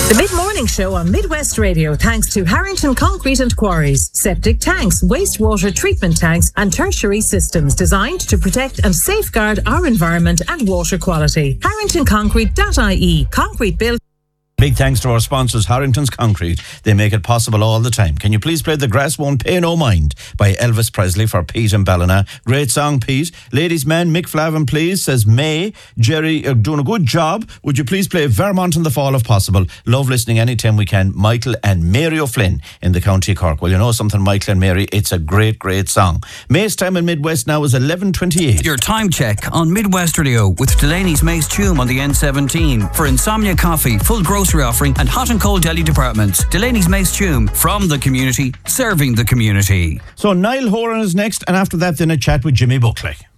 The Mid-Morning Show on Midwest Radio, thanks to Harrington Concrete and Quarries, septic tanks, wastewater treatment tanks and tertiary systems designed to protect and safeguard our environment and water quality. HarringtonConcrete.ie. Concrete built. Big thanks to our sponsors, Harrington's Concrete. They make it possible all the time. Can you please play The Grass Won't Pay No Mind by Elvis Presley for Pete and Ballina? Great song, Pete. Ladies Man, Mick Flavin, please, says May. Jerry, you're doing a good job. Would you please play Vermont in the Fall if possible? Love listening anytime we can. Michael and Mary O'Flynn in the County of Cork. Well, you know something, Michael and Mary, it's a great, great song. May's time in Midwest now is 11:28. Your time check on Midwest Radio with Delaney's Mace Tume on the N17 for Insomnia Coffee, full grocery offering and hot and cold deli departments. Delaney's Mace Tume, from the community, serving the community. So Niall Horan is next, and after that then a chat with Jimmy Buckley.